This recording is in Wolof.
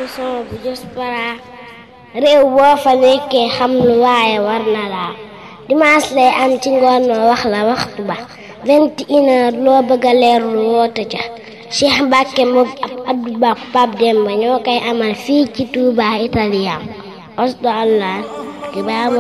émission bu Diaspora réew boo fa nekkee xam lu waaye war na laa dimanche lay am ci ngoon ma wax la waxtu ba 21h loo bëgg a leerlu woote ca Cheikh Mbacke moom ab Abdou Ba Pape Demba ñoo koy amal fii ci Touba Italien osdo Allah